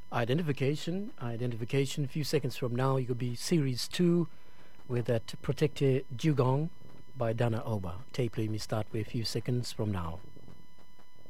Identification. A few seconds from now, you could be Series 2 with that Protecte Dugong by Dana Oba. Tape play me start with a few seconds from now.